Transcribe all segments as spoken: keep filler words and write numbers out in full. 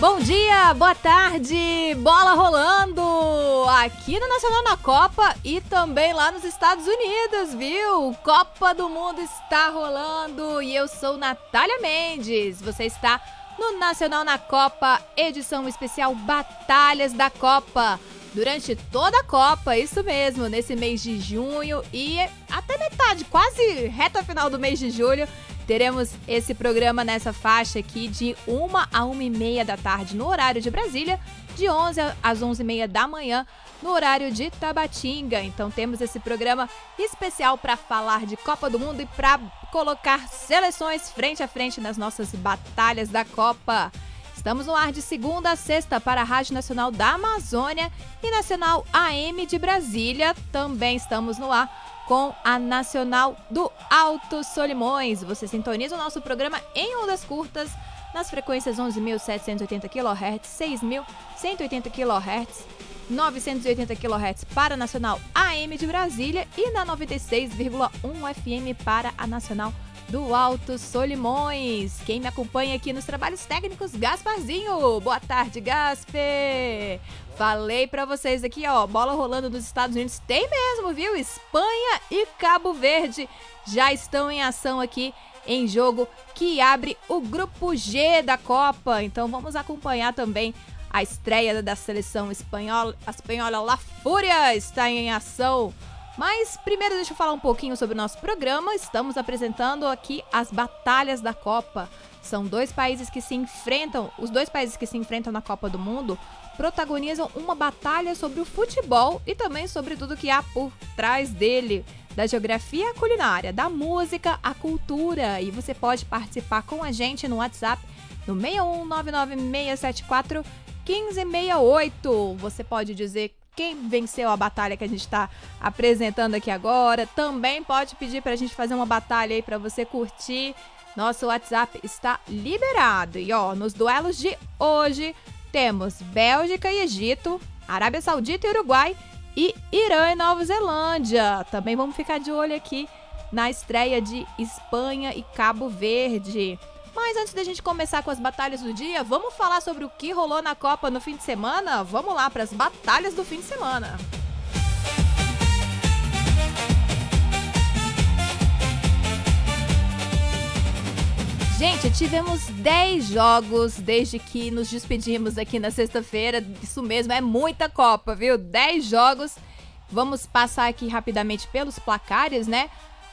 Bom dia, boa tarde, bola rolando aqui no Nacional na Copa e também lá nos Estados Unidos, viu? Copa do Mundo está rolando e eu sou Natália Mendes. Você está no Nacional na Copa, edição especial Batalhas da Copa. Durante toda a Copa, isso mesmo, nesse mês de junho e até metade, quase reta final do mês de julho, teremos esse programa nessa faixa aqui de uma a uma e meia da tarde no horário de Brasília, de onze às onze e meia da manhã no horário de Tabatinga. Então temos esse programa especial para falar de Copa do Mundo e para colocar seleções frente a frente nas nossas batalhas da Copa. Estamos no ar de segunda a sexta para a Rádio Nacional da Amazônia e Nacional A M de Brasília. Também estamos no ar com a Nacional do Alto Solimões. Você sintoniza o nosso programa em ondas curtas nas frequências onze mil setecentos e oitenta quilohertz, seis mil cento e oitenta quilohertz, novecentos e oitenta quilohertz para a Nacional A M de Brasília e na noventa e seis vírgula um F M para a Nacional do Alto Solimões. Quem me acompanha aqui nos trabalhos técnicos, Gasparzinho. Boa tarde, Gasper. Falei pra vocês aqui, ó, bola rolando nos Estados Unidos. Tem mesmo, viu? Espanha e Cabo Verde já estão em ação aqui em jogo que abre o grupo G da Copa. Então vamos acompanhar também a estreia da seleção espanhola. A espanhola La Fúria está em ação. Mas primeiro deixa eu falar um pouquinho sobre o nosso programa. Estamos apresentando aqui as batalhas da Copa. São dois países que se enfrentam, os dois países que se enfrentam na Copa do Mundo protagonizam uma batalha sobre o futebol e também sobre tudo que há por trás dele, da geografia à culinária, da música à cultura. E você pode participar com a gente no WhatsApp no seis um nove nove seis sete quatro um cinco seis oito. Você pode dizer quem venceu a batalha que a gente está apresentando aqui agora. Também pode pedir para a gente fazer uma batalha aí para você curtir. Nosso WhatsApp está liberado. E ó, nos duelos de hoje temos Bélgica e Egito, Arábia Saudita e Uruguai e Irã e Nova Zelândia. Também vamos ficar de olho aqui na estreia de Espanha e Cabo Verde. Mas antes da gente começar com as batalhas do dia, vamos falar sobre o que rolou na Copa no fim de semana? Vamos lá para as batalhas do fim de semana. Gente, tivemos dez jogos desde que nos despedimos aqui na sexta-feira. Isso mesmo, é muita Copa, viu? dez jogos. Vamos passar aqui rapidamente pelos placares, né?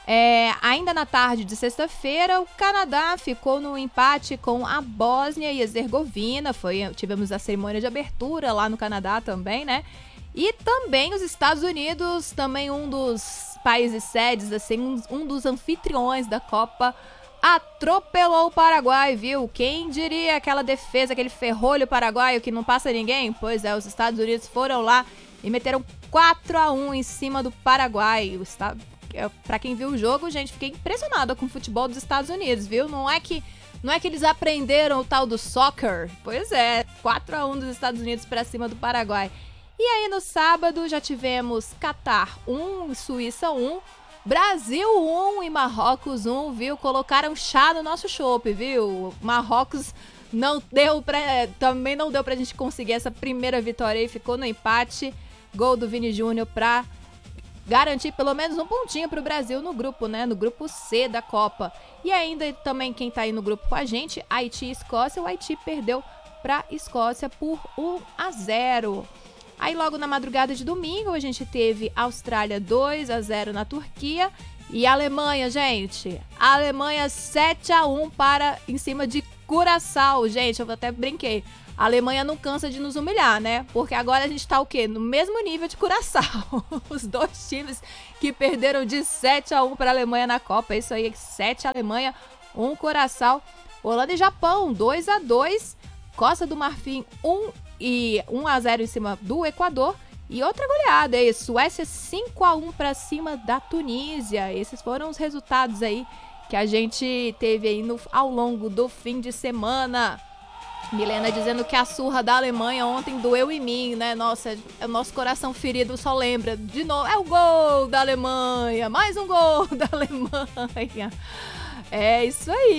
É, ainda na tarde de sexta-feira, o Canadá ficou no empate com a Bósnia e Herzegovina. Foi, tivemos a cerimônia de abertura lá no Canadá também, né? E também os Estados Unidos, também um dos países sedes, assim, um, um dos anfitriões da Copa, atropelou o Paraguai, viu? Quem diria aquela defesa, aquele ferrolho paraguaio que não passa ninguém? Pois é, os Estados Unidos foram lá e meteram quatro a um em cima do Paraguai. O Estado... Pra quem viu o jogo, gente, fiquei impressionada com o futebol dos Estados Unidos, viu? Não é que, não é que eles aprenderam o tal do soccer. Pois é, quatro a um dos Estados Unidos pra cima do Paraguai. E aí no sábado já tivemos Catar um, Suíça um, Brasil um e Marrocos um, viu? Colocaram chá no nosso chopp, viu? Marrocos não deu pra, também não deu pra gente conseguir essa primeira vitória aí, ficou no empate. Gol do Vini Júnior pra garantir pelo menos um pontinho para o Brasil no grupo, né? No grupo C da Copa. E ainda também quem tá aí no grupo com a gente, Haiti e Escócia. O Haiti perdeu para Escócia por um a zero. Aí logo na madrugada de domingo a gente teve Austrália dois a zero na Turquia. E Alemanha, gente. A Alemanha sete a um para em cima de Curaçao. Gente, eu até brinquei. A Alemanha não cansa de nos humilhar, né? Porque agora a gente tá o quê? No mesmo nível de Curaçao. Os dois times que perderam de sete a um para a Alemanha na Copa. Isso aí, sete Alemanha, um Curaçao. Holanda e Japão, dois a dois. Costa do Marfim, um e um a zero em cima do Equador. E outra goleada aí, Suécia cinco a um para cima da Tunísia. Esses foram os resultados aí que a gente teve aí no, ao longo do fim de semana. Milena dizendo que a surra da Alemanha ontem doeu em mim, né? Nossa, o nosso coração ferido só lembra. De novo, é o gol da Alemanha, mais um gol da Alemanha. É isso aí.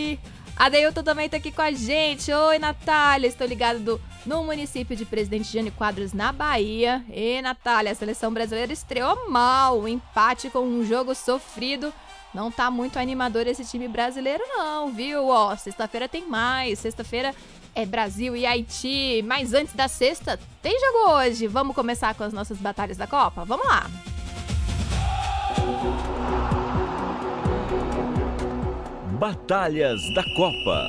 Adeilton também tá aqui com a gente. Oi, Natália. Estou ligado do, no município de Presidente Jânio Quadros, na Bahia. E, Natália, a seleção brasileira estreou mal. Um empate com um jogo sofrido. Não tá muito animador esse time brasileiro não, viu? Ó, sexta-feira tem mais. Sexta-feira é Brasil e Haiti. Mas antes da sexta, tem jogo hoje. Vamos começar com as nossas batalhas da Copa? Vamos lá. Batalhas da Copa.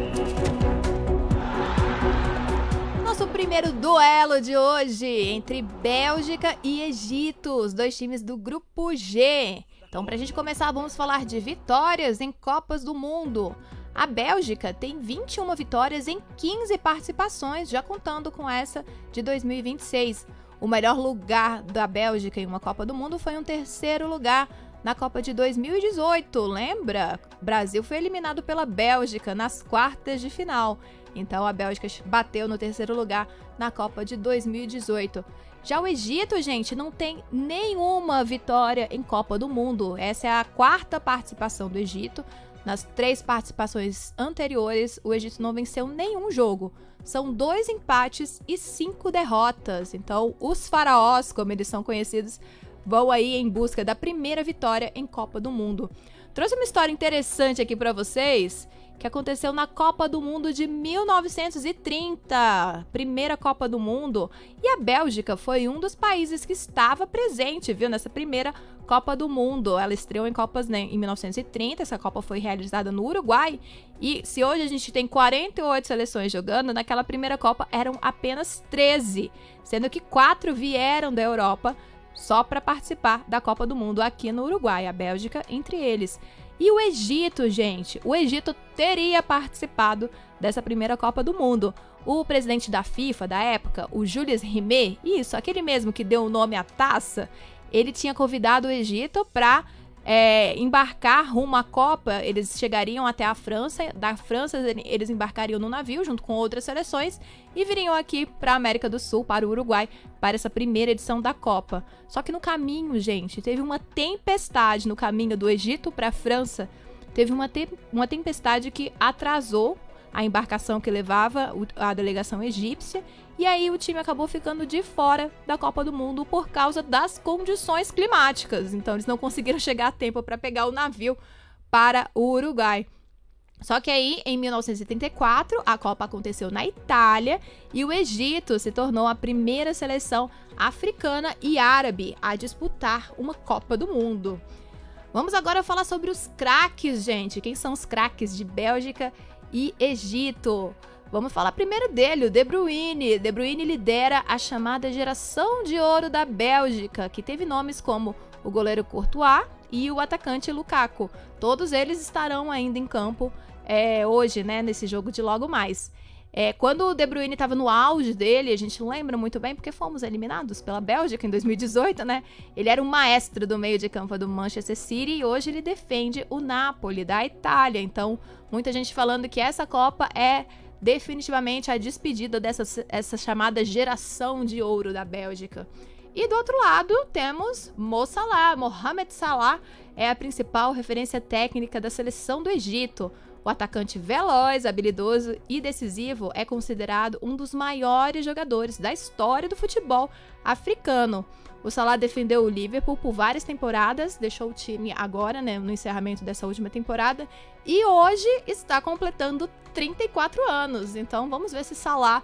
Nosso primeiro duelo de hoje entre Bélgica e Egito, os dois times do Grupo G. Então, pra gente começar, vamos falar de vitórias em Copas do Mundo. A Bélgica tem vinte e uma vitórias em quinze participações, já contando com essa de dois mil e vinte e seis. O melhor lugar da Bélgica em uma Copa do Mundo foi um terceiro lugar na Copa de dois mil e dezoito, lembra? O Brasil foi eliminado pela Bélgica nas quartas de final. Então a Bélgica bateu no terceiro lugar na Copa de dois mil e dezoito. Já o Egito, gente, não tem nenhuma vitória em Copa do Mundo. Essa é a quarta participação do Egito. Nas três participações anteriores, o Egito não venceu nenhum jogo. São dois empates e cinco derrotas. Então, os faraós, como eles são conhecidos, vão aí em busca da primeira vitória em Copa do Mundo. Trouxe uma história interessante aqui para vocês, que aconteceu na Copa do Mundo de mil novecentos e trinta, primeira Copa do Mundo, e a Bélgica foi um dos países que estava presente, viu, nessa primeira Copa do Mundo. Ela estreou em Copas, né, em mil novecentos e trinta, essa Copa foi realizada no Uruguai, e se hoje a gente tem quarenta e oito seleções jogando, naquela primeira Copa eram apenas treze, sendo que quatro vieram da Europa só para participar da Copa do Mundo aqui no Uruguai, a Bélgica entre eles. E o Egito, gente, o Egito teria participado dessa primeira Copa do Mundo. O presidente da FIFA da época, o Julius Rimet, isso, aquele mesmo que deu o nome à taça, ele tinha convidado o Egito para é, embarcar rumo à Copa. Eles chegariam até a França, da França eles embarcariam no navio junto com outras seleções e viriam aqui para a América do Sul, para o Uruguai, para essa primeira edição da Copa. Só que no caminho, gente, teve uma tempestade no caminho do Egito para a França. Teve uma, te- uma tempestade que atrasou a embarcação que levava a delegação egípcia, e aí o time acabou ficando de fora da Copa do Mundo por causa das condições climáticas. Então eles não conseguiram chegar a tempo para pegar o navio para o Uruguai. Só que aí, em mil novecentos e setenta e quatro, a Copa aconteceu na Itália e o Egito se tornou a primeira seleção africana e árabe a disputar uma Copa do Mundo. Vamos agora falar sobre os craques, gente. Quem são os craques de Bélgica e Egito? Vamos falar primeiro dele, o De Bruyne. De Bruyne lidera a chamada geração de ouro da Bélgica, que teve nomes como o goleiro Courtois e o atacante Lukaku. Todos eles estarão ainda em campo é, hoje, né, nesse jogo de logo mais. É, quando o De Bruyne estava no auge dele, a gente lembra muito bem, porque fomos eliminados pela Bélgica em dois mil e dezoito, né? Ele era um maestro do meio de campo do Manchester City e hoje ele defende o Napoli, da Itália. Então, muita gente falando que essa Copa é definitivamente a despedida dessa essa chamada geração de ouro da Bélgica. E do outro lado, temos Mo Salah. Mohamed Salah é a principal referência técnica da seleção do Egito. O atacante veloz, habilidoso e decisivo é considerado um dos maiores jogadores da história do futebol africano. O Salah defendeu o Liverpool por várias temporadas, deixou o time agora, né, no encerramento dessa última temporada, e hoje está completando trinta e quatro anos. Então vamos ver se Salah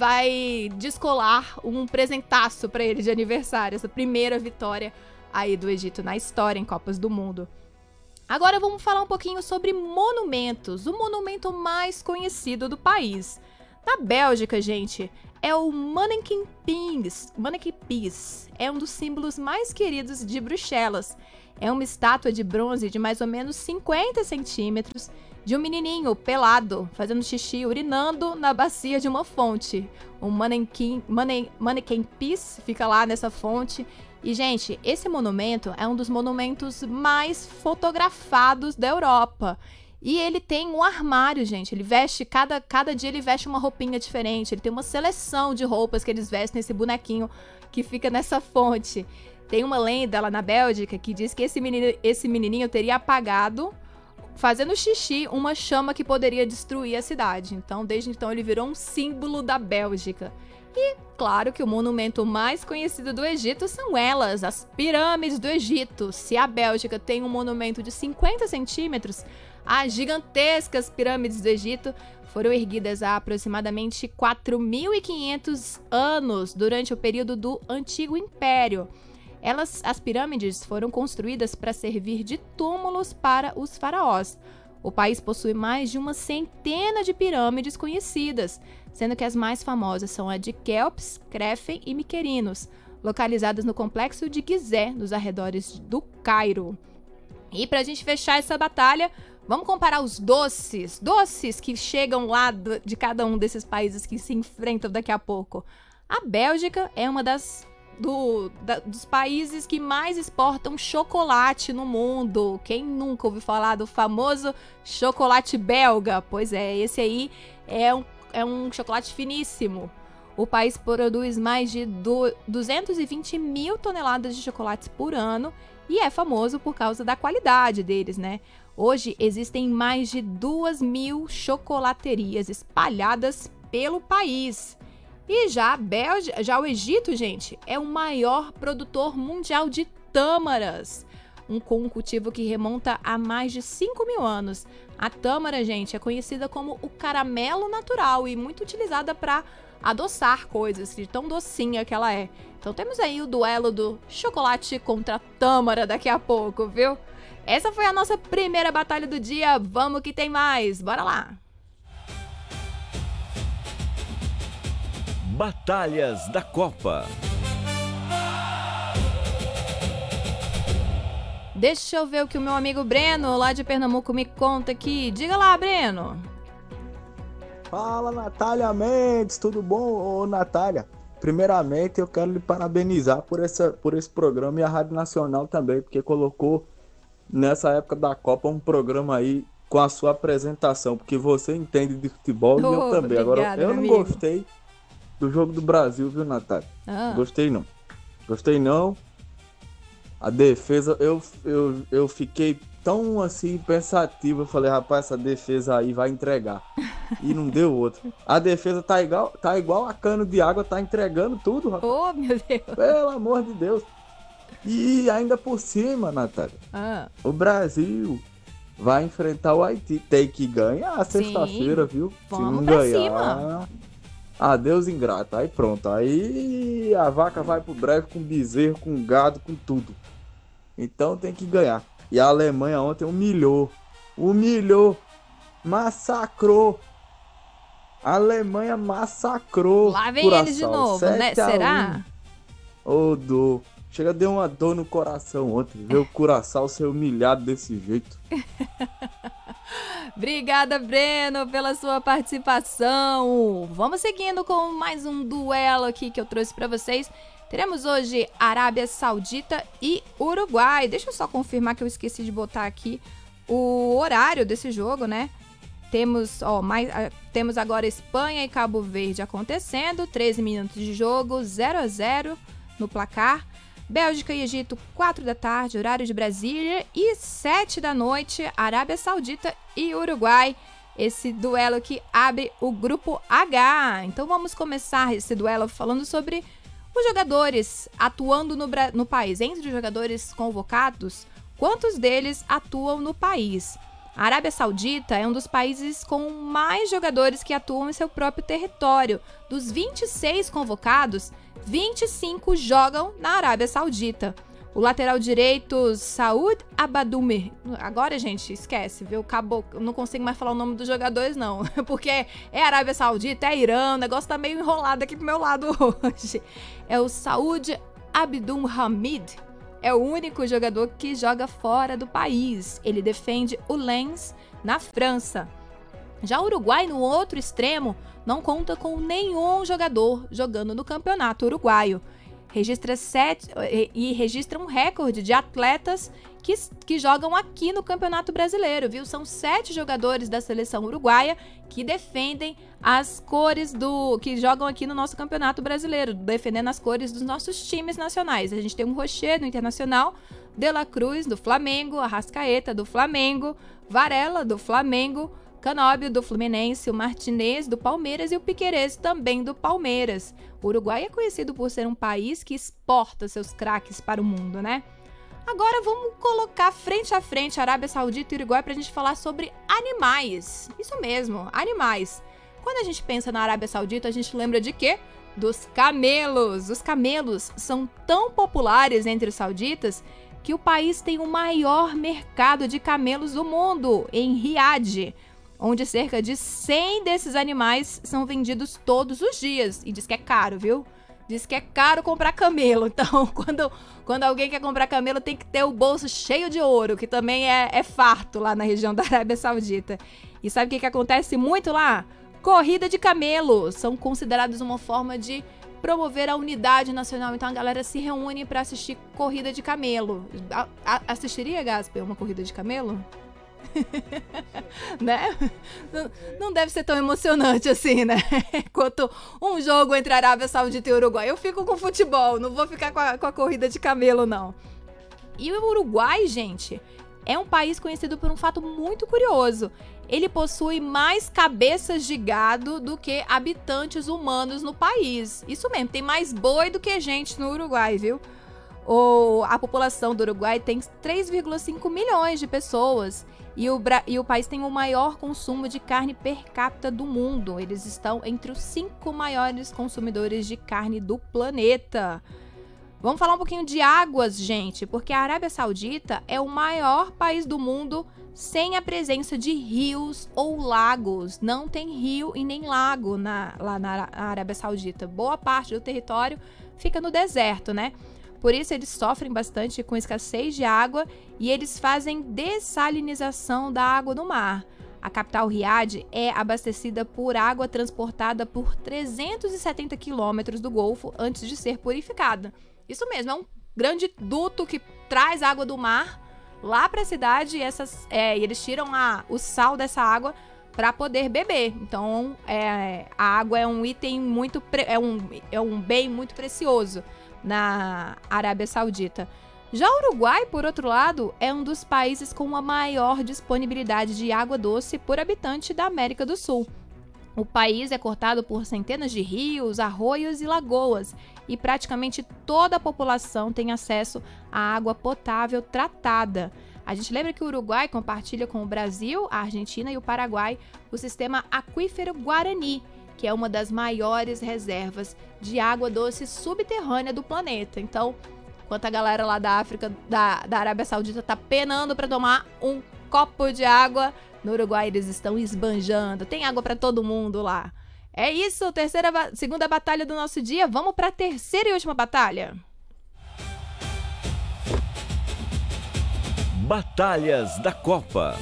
vai descolar um presentaço para ele de aniversário, essa primeira vitória aí do Egito na história em Copas do Mundo. Agora vamos falar um pouquinho sobre monumentos, o monumento mais conhecido do país. Na Bélgica, gente, é o Manneken Pis. Manneken Pis é um dos símbolos mais queridos de Bruxelas. É uma estátua de bronze de mais ou menos cinquenta centímetros de um menininho pelado, fazendo xixi, urinando na bacia de uma fonte. O Manneken, Manneken Pis fica lá nessa fonte. E, gente, esse monumento é um dos monumentos mais fotografados da Europa. E ele tem um armário, gente. Ele veste, cada, cada dia ele veste uma roupinha diferente. Ele tem uma seleção de roupas que eles vestem nesse bonequinho que fica nessa fonte. Tem uma lenda lá na Bélgica que diz que esse, menino, esse menininho teria apagado fazendo xixi uma chama que poderia destruir a cidade. Então, desde então, ele virou um símbolo da Bélgica. E, claro que o monumento mais conhecido do Egito são elas, as pirâmides do Egito. Se a Bélgica tem um monumento de cinquenta centímetros, as gigantescas pirâmides do Egito foram erguidas há aproximadamente quatro mil e quinhentos anos, durante o período do Antigo Império. Elas, as pirâmides foram construídas para servir de túmulos para os faraós. O país possui mais de uma centena de pirâmides conhecidas, sendo que as mais famosas são a de Quéops, Crefen e Miquerinos, localizadas no complexo de Gizé, nos arredores do Cairo. E para a gente fechar essa batalha, vamos comparar os doces, doces que chegam lá de cada um desses países que se enfrentam daqui a pouco. A Bélgica é uma das Do, da, dos países que mais exportam chocolate no mundo. Quem nunca ouviu falar do famoso chocolate belga? Pois é, esse aí é um, é um chocolate finíssimo. O país produz mais de do, duzentos e vinte mil toneladas de chocolates por ano e é famoso por causa da qualidade deles, né? Hoje existem mais de duas mil chocolaterias espalhadas pelo país. E já a Bélgica, já o Egito, gente, é o maior produtor mundial de tâmaras, um, com um cultivo que remonta a mais de cinco mil anos. A tâmara, gente, é conhecida como o caramelo natural e muito utilizada para adoçar coisas, de tão docinha que ela é. Então temos aí o duelo do chocolate contra a tâmara daqui a pouco, viu? Essa foi a nossa primeira batalha do dia, vamos que tem mais, bora lá! Batalhas da Copa. Deixa eu ver o que o meu amigo Breno, lá de Pernambuco, me conta aqui. Diga lá, Breno. Fala, Natália Mendes, tudo bom, ô, Natália? Primeiramente, eu quero lhe parabenizar por, essa, por esse programa e a Rádio Nacional também, porque colocou nessa época da Copa um programa aí com a sua apresentação, porque você entende de futebol e Oh, eu também. obrigada, Agora, eu não amigo. gostei do jogo do Brasil, viu, Natália? Ah. Gostei não. Gostei não. A defesa, eu, eu, eu fiquei tão assim pensativo. Eu falei, rapaz, essa defesa aí vai entregar. E não deu outra. A defesa tá igual, tá igual a cano de água, tá entregando tudo, rapaz. Oh, meu Deus. Pelo amor de Deus. E ainda por cima, Natália, Ah. o Brasil vai enfrentar o Haiti. Tem que ganhar sexta-feira, viu? Vamos Se não pra ganhar, cima. adeus ingrato. Aí pronto. Aí a vaca vai pro breve com bezerro, com gado, com tudo. Então tem que ganhar. E a Alemanha ontem humilhou. Humilhou. Massacrou. A Alemanha massacrou. Lá vem Curaçao. eles de novo, né? sete a um. Será? Ô, dor. Chega, deu uma dor no coração ontem. Ver o Curaçao ser humilhado desse jeito. Obrigada, Breno, pela sua participação. Vamos seguindo com mais um duelo aqui que eu trouxe para vocês. Teremos hoje Arábia Saudita e Uruguai. Deixa eu só confirmar que eu esqueci de botar aqui o horário desse jogo, né? Temos, ó, mais, temos agora Espanha e Cabo Verde acontecendo. treze minutos de jogo, zero a zero no placar. Bélgica e Egito, quatro da tarde, horário de Brasília. E sete da noite, Arábia Saudita e Uruguai. Esse duelo que abre o grupo H. Então vamos começar esse duelo falando sobre os jogadores atuando no, no país. Entre os jogadores convocados, quantos deles atuam no país? A Arábia Saudita é um dos países com mais jogadores que atuam em seu próprio território. Dos vinte e seis convocados, vinte e cinco jogam na Arábia Saudita. O lateral direito, Saud Abadoumir. Agora, gente, esquece, viu? Acabou. Eu não consigo mais falar o nome dos jogadores, não. Porque é Arábia Saudita, é Irã, o negócio tá meio enrolado aqui pro meu lado hoje. É o Saud Abdulhamid. É o único jogador que joga fora do país. Ele defende o Lens na França. Já o Uruguai, no outro extremo, não conta com nenhum jogador jogando no campeonato uruguaio. registra sete, e registra um recorde de atletas que, que jogam aqui no Campeonato Brasileiro, viu? São sete jogadores da seleção uruguaia que defendem as cores do... que jogam aqui no nosso Campeonato Brasileiro, defendendo as cores dos nossos times nacionais. A gente tem um Rocher do Internacional, De La Cruz do Flamengo, Arrascaeta do Flamengo, Varela do Flamengo, Canóbio do Fluminense, o Martinez do Palmeiras e o Piquerez também do Palmeiras. O Uruguai é conhecido por ser um país que exporta seus craques para o mundo, né? Agora vamos colocar frente a frente a Arábia Saudita e o Uruguai para a gente falar sobre animais. Isso mesmo, animais. Quando a gente pensa na Arábia Saudita, a gente lembra de quê? Dos camelos. Os camelos são tão populares entre os sauditas que o país tem o maior mercado de camelos do mundo, em Riad, onde cerca de cem desses animais são vendidos todos os dias. E diz que é caro, viu? Diz que é caro comprar camelo. Então, quando, quando alguém quer comprar camelo, tem que ter o bolso cheio de ouro, que também é, é farto lá na região da Arábia Saudita. E sabe o que, que acontece muito lá? Corrida de camelo. São considerados uma forma de promover a unidade nacional. Então, a galera se reúne para assistir corrida de camelo. A, a, assistiria, Gasper, uma corrida de camelo? Né? Não, não deve ser tão emocionante assim, né? Quanto um jogo entre Arábia Saudita e Uruguai. Eu fico com futebol, não vou ficar com a, com a corrida de camelo, não. E o Uruguai, gente, é um país conhecido por um fato muito curioso. Ele possui mais cabeças de gado do que habitantes humanos no país. Isso mesmo, tem mais boi do que gente no Uruguai, viu? O, a população do Uruguai tem três vírgula cinco milhões de pessoas e o, e o país tem o maior consumo de carne per capita do mundo. Eles estão entre os cinco maiores consumidores de carne do planeta. Vamos falar um pouquinho de águas, gente, porque a Arábia Saudita é o maior país do mundo sem a presença de rios ou lagos. Não tem rio e nem lago na, lá na Arábia Saudita. Boa parte do território fica no deserto, né? Por isso, eles sofrem bastante com escassez de água e eles fazem dessalinização da água do mar. A capital Riad é abastecida por água transportada por trezentos e setenta quilômetros do Golfo antes de ser purificada. Isso mesmo, é um grande duto que traz água do mar lá para a cidade e essas, é, eles tiram a, o sal dessa água para poder beber. Então, é, a água é um item muito, pre, é, um, é um bem muito precioso na Arábia Saudita. Já o Uruguai, por outro lado, é um dos países com a maior disponibilidade de água doce por habitante da América do Sul. O país é cortado por centenas de rios, arroios e lagoas, e praticamente toda a população tem acesso à água potável tratada. A gente lembra que o Uruguai compartilha com o Brasil, a Argentina e o Paraguai o sistema aquífero Guarani, que é uma das maiores reservas de água doce subterrânea do planeta. Então, enquanto a galera lá da África, da, da Arábia Saudita tá penando para tomar um copo de água, no Uruguai eles estão esbanjando. Tem água para todo mundo lá. É isso, terceira, segunda batalha do nosso dia. Vamos para a terceira e última batalha. Batalhas da Copa.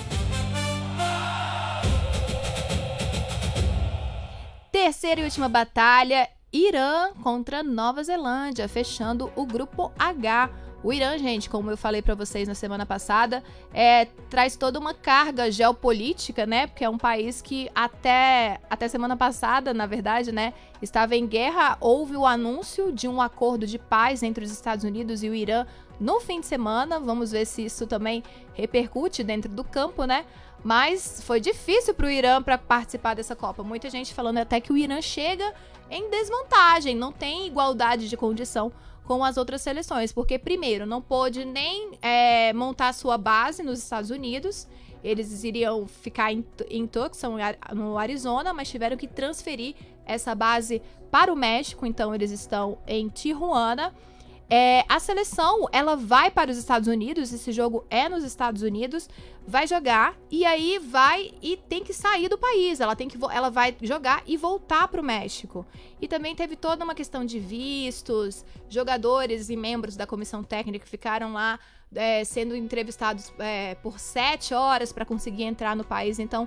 Terceira e última batalha, Irã contra Nova Zelândia, fechando o grupo H. O Irã, gente, como eu falei para vocês na semana passada, é, traz toda uma carga geopolítica, né? Porque é um país que até, até semana passada, na verdade, né, estava em guerra. Houve o anúncio de um acordo de paz entre os Estados Unidos e o Irã no fim de semana. Vamos ver se isso também repercute dentro do campo, né? Mas foi difícil para o Irã para participar dessa Copa. Muita gente falando até que o Irã chega em desvantagem, não tem igualdade de condição com as outras seleções, porque primeiro não pôde nem é, montar sua base nos Estados Unidos. Eles iriam ficar em, em Tucson, no Arizona, mas tiveram que transferir essa base para o México, então eles estão em Tijuana. É, a seleção, ela vai para os Estados Unidos, esse jogo é nos Estados Unidos, vai jogar e aí vai e tem que sair do país, ela, tem que, ela vai jogar e voltar para o México. E também teve toda uma questão de vistos, jogadores e membros da comissão técnica ficaram lá é, sendo entrevistados é, por sete horas para conseguir entrar no país, então